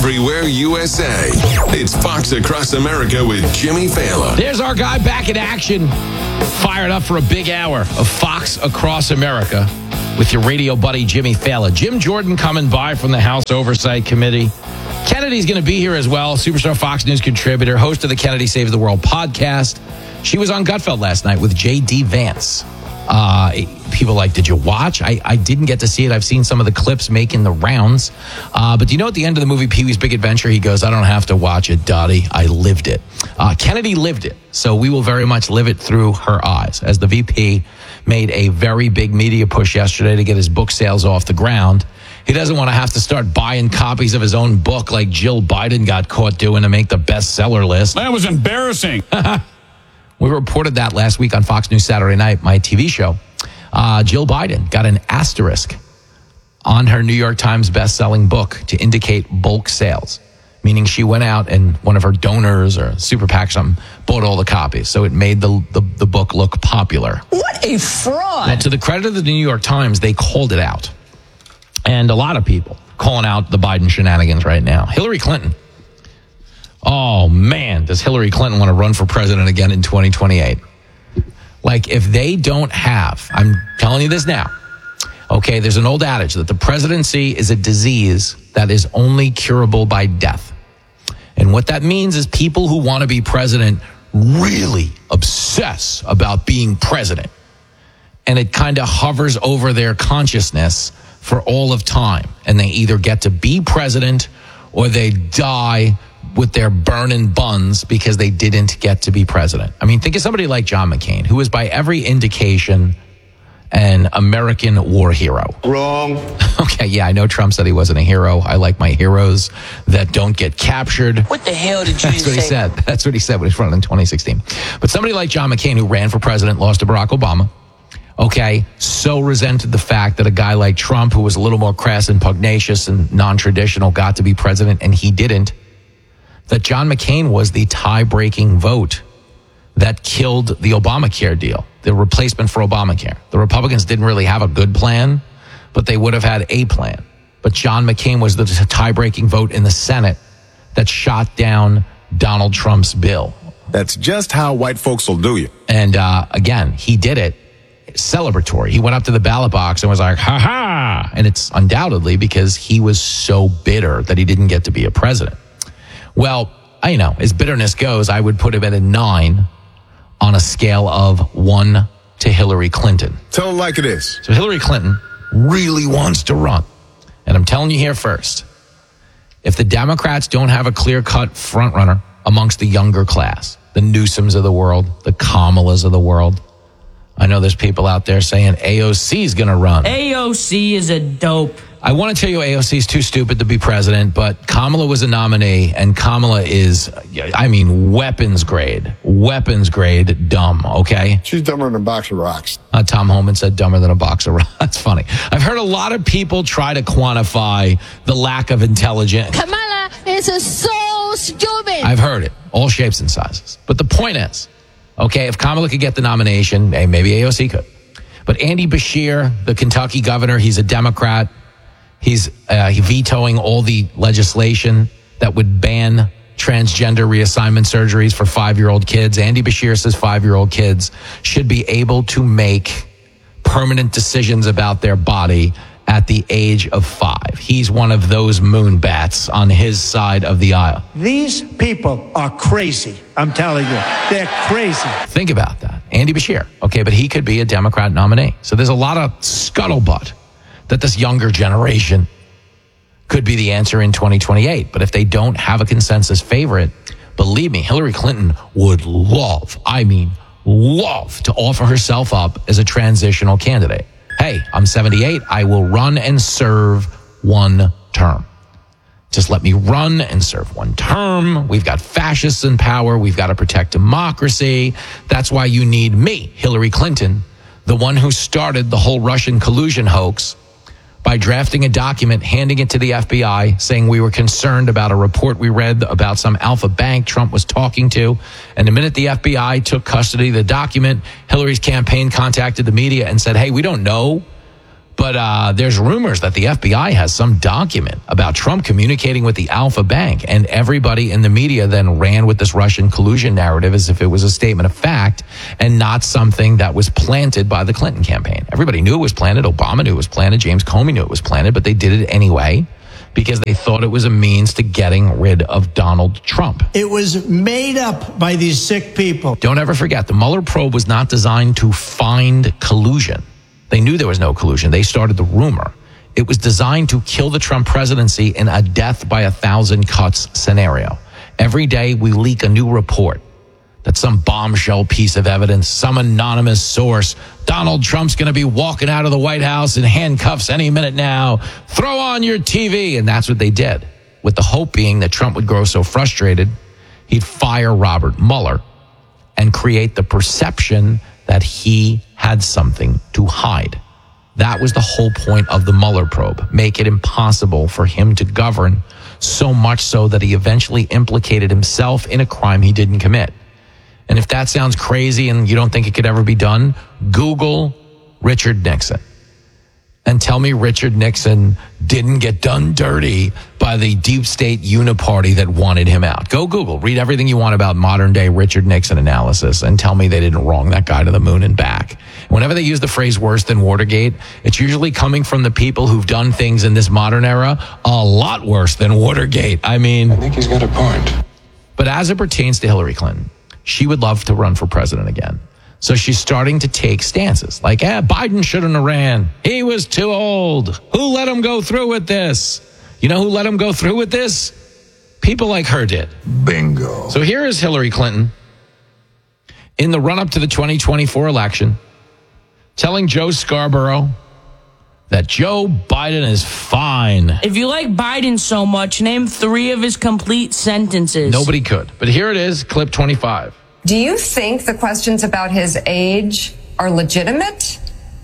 everywhere USA. It's Fox Across America with Jimmy Fallon. There's our guy back in action. Fired up for a big hour of Fox Across America with your radio buddy, Jimmy Fallon. Jim Jordan coming by from the House Oversight Committee. Kennedy's going to be here as well. Superstar Fox News contributor, host of the Kennedy Saves the World podcast. She was on Gutfeld last night with J.D. Vance. People like, did you watch? I didn't get to see it. I've seen some of the clips making the rounds. But you know, at the end of the movie Pee-wee's Big Adventure, he goes, I don't have to watch it, Dottie. I lived it. Kennedy lived it. So we will very much live it through her eyes. As the VP made a very big media push yesterday to get his book sales off the ground. He doesn't want to have to start buying copies of his own book like Jill Biden got caught doing to make the bestseller list. That was embarrassing. We reported that last week on Fox News Saturday Night, my TV show. Jill Biden got an asterisk on her New York Times best-selling book to indicate bulk sales, meaning she went out and one of her donors or super PAC something bought all the copies. So it made the book look popular. What a fraud. Now, to the credit of the New York Times, they called it out. And a lot of people calling out the Biden shenanigans right now. Hillary Clinton. Oh, man, does Hillary Clinton want to run for president again in 2028? Like, if they don't have, I'm telling you this now, okay, there's an old adage that the presidency is a disease that is only curable by death. And what that means is people who want to be president really obsess about being president. And it kind of hovers over their consciousness for all of time. And they either get to be president or they die with their burning buns because they didn't get to be president. I mean, think of somebody like John McCain, who is by every indication an American war hero. Wrong. Okay, yeah, I know Trump said he wasn't a hero. I like my heroes that don't get captured. What the hell did you That's what he say? said. That's what he said when he was running in 2016. But somebody like John McCain, who ran for president, lost to Barack Obama, okay, so resented the fact that a guy like Trump, who was a little more crass and pugnacious and non-traditional, got to be president and he didn't, that John McCain was the tie-breaking vote that killed the Obamacare deal, the replacement for Obamacare. The Republicans didn't really have a good plan, but they would have had a plan. But John McCain was the tie-breaking vote in the Senate that shot down Donald Trump's bill. That's just how white folks will do you. And again, he did it celebratory. He went up to the ballot box and was like, ha ha. And it's undoubtedly because he was so bitter that he didn't get to be a president. Well, you know, as bitterness goes, I would put him at a 9 on a scale of 1 to Hillary Clinton. Tell it like it is. So Hillary Clinton really wants to run. And I'm telling you here first, if the Democrats don't have a clear-cut frontrunner amongst the younger class, the Newsoms of the world, the Kamalas of the world, I know there's people out there saying AOC is going to run. AOC is a dope. I want to tell you AOC is too stupid to be president, but Kamala was a nominee, and Kamala is, I mean, weapons grade dumb, okay? She's dumber than a box of rocks. Tom Homan said dumber than a box of rocks. That's funny. I've heard a lot of people try to quantify the lack of intelligence. Kamala is so stupid. I've heard it, all shapes and sizes. But the point is, okay, if Kamala could get the nomination, maybe AOC could. But Andy Beshear, the Kentucky governor, he's a Democrat. He's vetoing all the legislation that would ban transgender reassignment surgeries for 5-year-old kids. Andy Beshear says 5-year-old kids should be able to make permanent decisions about their body at the age of 5. He's one of those moonbats on his side of the aisle. These people are crazy. I'm telling you, they're crazy. Think about that. Andy Beshear. Okay, but he could be a Democrat nominee. So there's a lot of scuttlebutt that this younger generation could be the answer in 2028. But if they don't have a consensus favorite, believe me, Hillary Clinton would love to offer herself up as a transitional candidate. Hey, I'm 78. I will run and serve 1 term. Just let me run and serve 1 term. We've got fascists in power. We've got to protect democracy. That's why you need me, Hillary Clinton, the one who started the whole Russian collusion hoax by drafting a document, handing it to the FBI, saying we were concerned about a report we read about some Alpha Bank Trump was talking to. And the minute the FBI took custody of the document, Hillary's campaign contacted the media and said, hey, we don't know But there's rumors that the FBI has some document about Trump communicating with the Alpha Bank, and everybody in the media then ran with this Russian collusion narrative as if it was a statement of fact and not something that was planted by the Clinton campaign. Everybody knew it was planted. Obama knew it was planted. James Comey knew it was planted, but they did it anyway because they thought it was a means to getting rid of Donald Trump. It was made up by these sick people. Don't ever forget, the Mueller probe was not designed to find collusion. They knew there was no collusion. They started the rumor. It was designed to kill the Trump presidency in a death by 1,000 cuts scenario. Every day we leak a new report that some bombshell piece of evidence, some anonymous source, Donald Trump's going to be walking out of the White House in handcuffs any minute now. Throw on your TV. And that's what they did, with the hope being that Trump would grow so frustrated, he'd fire Robert Mueller and create the perception that he had something to hide. That was the whole point of the Mueller probe. Make it impossible for him to govern, so much so that he eventually implicated himself in a crime he didn't commit. And if that sounds crazy and you don't think it could ever be done, Google Richard Nixon and tell me Richard Nixon didn't get done dirty by the deep state uniparty that wanted him out. Go Google, read everything you want about modern day Richard Nixon analysis and tell me they didn't wrong that guy to the moon and back. Whenever they use the phrase worse than Watergate, it's usually coming from the people who've done things in this modern era a lot worse than Watergate. I think he's got a point. But as it pertains to Hillary Clinton, she would love to run for president again. So she's starting to take stances like, Biden shouldn't have ran. He was too old. Who let him go through with this? You know who let him go through with this? People like her did. Bingo. So here is Hillary Clinton in the run-up to the 2024 election telling Joe Scarborough that Joe Biden is fine. If you like Biden so much, name 3 of his complete sentences. Nobody could. But here it is, clip 25. Do you think the questions about his age are legitimate?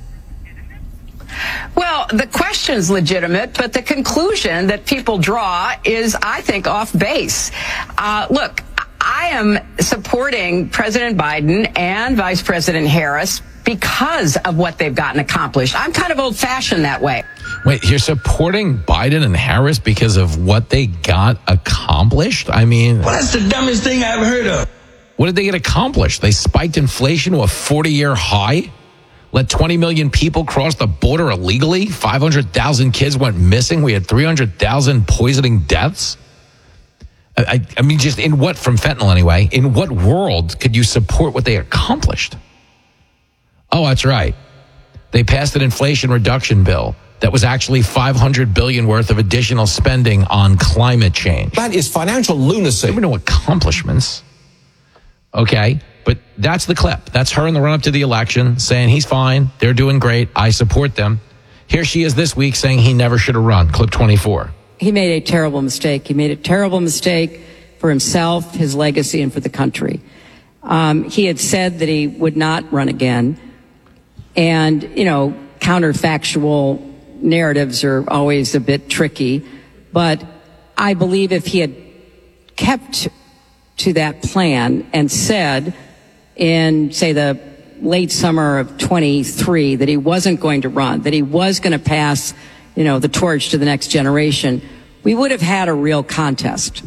Well, the question's legitimate, but the conclusion that people draw is, I think, off base. Look, I am supporting President Biden and Vice President Harris because of what they've gotten accomplished. I'm kind of old-fashioned that way. Wait, you're supporting Biden and Harris because of what they got accomplished? I mean... Well, that's the dumbest thing I've heard of. What did they get accomplished? They spiked inflation to a 40-year high? Let 20 million people cross the border illegally? 500,000 kids went missing? We had 300,000 poisoning deaths? I mean, just in what, from fentanyl anyway, in what world could you support what they accomplished? Oh, that's right. They passed an inflation reduction bill that was actually $500 billion worth of additional spending on climate change. That is financial lunacy. There were no accomplishments. Okay, but that's the clip. That's her in the run-up to the election saying he's fine, they're doing great, I support them. Here she is this week saying he never should have run. Clip 24. He made a terrible mistake. He made a terrible mistake for himself, his legacy, and for the country. He had said that he would not run again. And, counterfactual narratives are always a bit tricky. But I believe if he had kept to that plan and said in, say, the late summer of 23 that he wasn't going to run, that he was going to pass, the torch to the next generation, we would have had a real contest.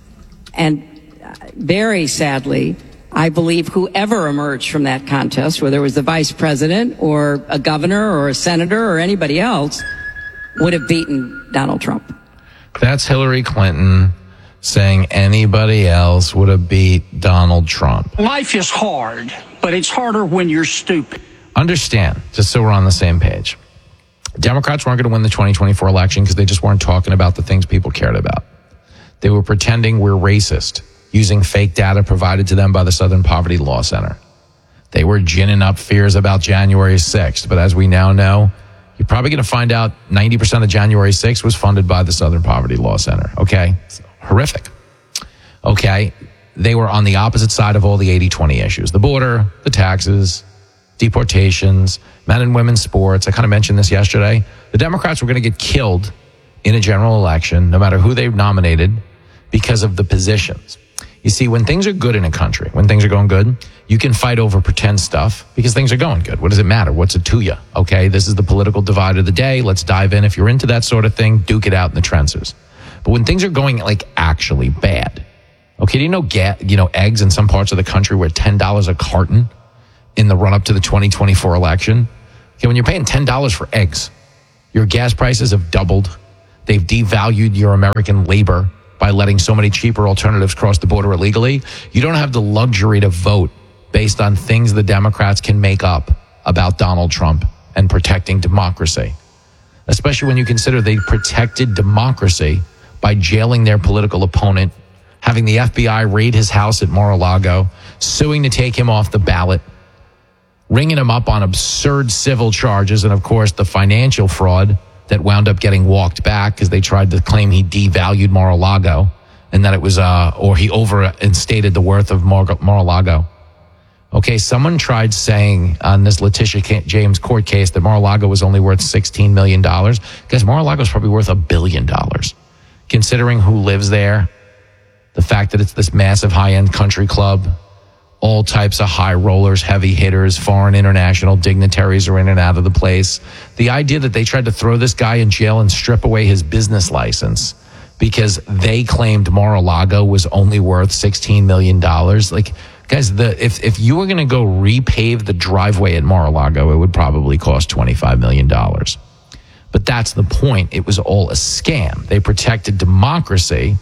And very sadly, I believe whoever emerged from that contest, whether it was the vice president or a governor or a senator or anybody else, would have beaten Donald Trump. That's Hillary Clinton saying anybody else would have beat Donald Trump. Life is hard, but it's harder when you're stupid. Understand, just so we're on the same page. Democrats weren't going to win the 2024 election because they just weren't talking about the things people cared about. They were pretending we're racist, using fake data provided to them by the Southern Poverty Law Center. They were ginning up fears about January 6th, but as we now know, you're probably going to find out 90% of January 6th was funded by the Southern Poverty Law Center, okay? It's horrific. Okay, they were on the opposite side of all the 80-20 issues. The border, the taxes, deportations, men and women's sports. I kind of mentioned this yesterday. The Democrats were going to get killed in a general election, no matter who they nominated, because of the positions. You see, when things are good in a country, when things are going good, you can fight over pretend stuff because things are going good. What does it matter? What's it to you? Okay, this is the political divide of the day. Let's dive in. If you're into that sort of thing, duke it out in the trenches. But when things are going like actually bad, okay, do you know eggs in some parts of the country were $10 a carton in the run up to the 2024 election? Okay, when you're paying $10 for eggs, your gas prices have doubled. They've devalued your American labor by letting so many cheaper alternatives cross the border illegally. You don't have the luxury to vote based on things the Democrats can make up about Donald Trump and protecting democracy, especially when you consider they protected democracy by jailing their political opponent, having the FBI raid his house at Mar-a-Lago, suing to take him off the ballot, ringing him up on absurd civil charges, and of course the financial fraud that wound up getting walked back because they tried to claim he devalued Mar-a-Lago and that it was, or he overinstated the worth of Mar-a-Lago. Okay, someone tried saying on this Letitia James court case that Mar-a-Lago was only worth $16 million. Guys, Mar-a-Lago is probably worth $1 billion. Considering who lives there, the fact that it's this massive high-end country club, all types of high rollers, heavy hitters, foreign international dignitaries are in and out of the place. The idea that they tried to throw this guy in jail and strip away his business license because they claimed Mar-a-Lago was only worth $16 million. Like, guys, if you were going to go repave the driveway at Mar-a-Lago, it would probably cost $25 million. But that's the point. It was all a scam. They protected democracy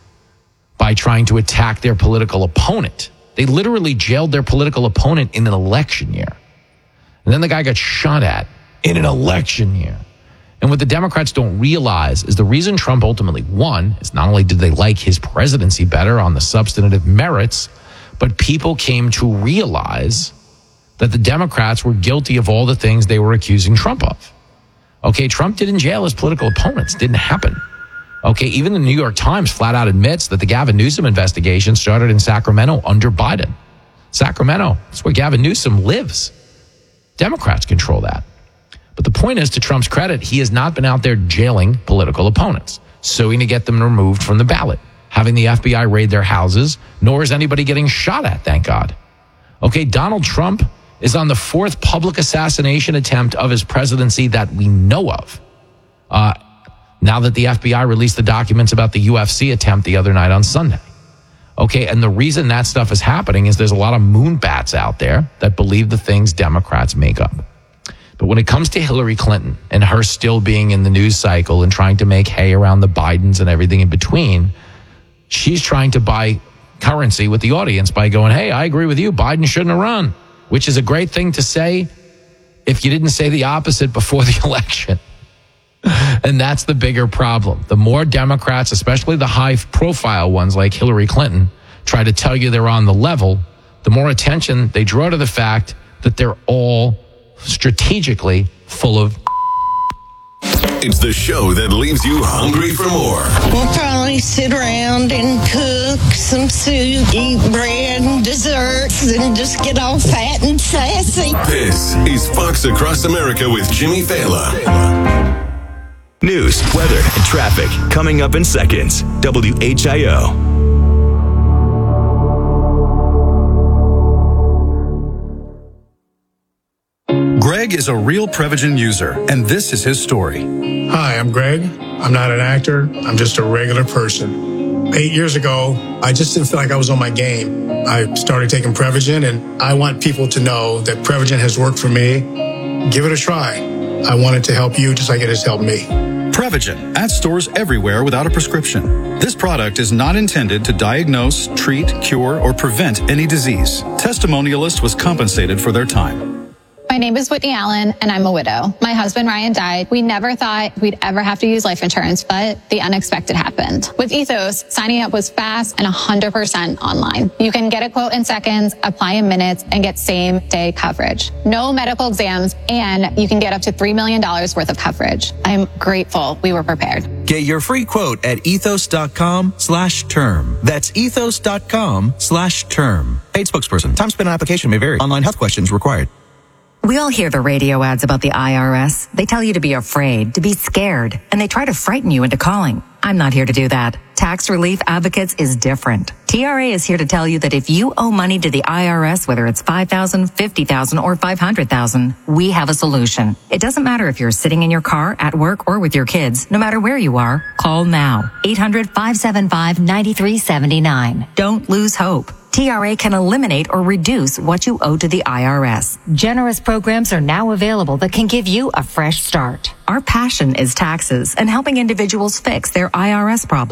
by trying to attack their political opponent. They literally jailed their political opponent in an election year. And then the guy got shot at in an election year. And what the Democrats don't realize is the reason Trump ultimately won is not only did they like his presidency better on the substantive merits, but people came to realize that the Democrats were guilty of all the things they were accusing Trump of. Okay, Trump didn't jail his political opponents. Didn't happen. Okay, even the New York Times flat out admits that the Gavin Newsom investigation started in Sacramento under Biden. Sacramento, that's where Gavin Newsom lives. Democrats control that. But the point is, to Trump's credit, he has not been out there jailing political opponents, suing to get them removed from the ballot, having the FBI raid their houses, nor is anybody getting shot at, thank God. Okay, Donald Trump is on the 4th public assassination attempt of his presidency that we know of. Now that the FBI released the documents about the UFC attempt the other night on Sunday. Okay, and the reason that stuff is happening is there's a lot of moonbats out there that believe the things Democrats make up. But when it comes to Hillary Clinton and her still being in the news cycle and trying to make hay around the Bidens and everything in between, she's trying to buy currency with the audience by going, hey, I agree with you, Biden shouldn't have run, which is a great thing to say if you didn't say the opposite before the election. And that's the bigger problem. The more Democrats, especially the high-profile ones like Hillary Clinton, try to tell you they're on the level, the more attention they draw to the fact that they're all strategically full of. It's the show that leaves you hungry for more. We'll probably sit around and cook some soup, eat bread and desserts, and just get all fat and sassy. This is Fox Across America with Jimmy Fallon. News, weather, and traffic coming up in seconds. WHIO. Greg is a real Prevagen user, and this is his story. Hi, I'm Greg. I'm not an actor. I'm just a regular person. 8 years ago, I just didn't feel like I was on my game. I started taking Prevagen, and I want people to know that Prevagen has worked for me. Give it a try. I want it to help you just like it has helped me. Prevagen, at stores everywhere without a prescription. This product is not intended to diagnose, treat, cure, or prevent any disease. Testimonialist was compensated for their time. My name is Whitney Allen, and I'm a widow. My husband, Ryan, died. We never thought we'd ever have to use life insurance, but the unexpected happened. With Ethos, signing up was fast and 100% online. You can get a quote in seconds, apply in minutes, and get same-day coverage. No medical exams, and you can get up to $3 million worth of coverage. I'm grateful we were prepared. Get your free quote at ethos.com/term. That's ethos.com/term. Paid spokesperson. Time spent on application may vary. Online health questions required. We all hear the radio ads about the IRS. They tell you to be afraid, to be scared, and they try to frighten you into calling. I'm not here to do that. Tax Relief Advocates is different. TRA is here to tell you that if you owe money to the IRS, whether it's $5,000, $50,000, or $500,000, we have a solution. It doesn't matter if you're sitting in your car, at work, or with your kids. No matter where you are, call now. 800-575-9379. Don't lose hope. TRA can eliminate or reduce what you owe to the IRS. Generous programs are now available that can give you a fresh start. Our passion is taxes and helping individuals fix their IRS problems.